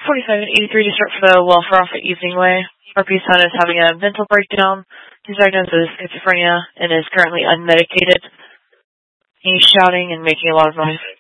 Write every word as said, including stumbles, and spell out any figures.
forty-five and eighty-three to start for the Well-For-Off at Evening Way. R P son is having a mental breakdown. He's diagnosed with schizophrenia and is currently unmedicated. He's shouting and making a lot of noise.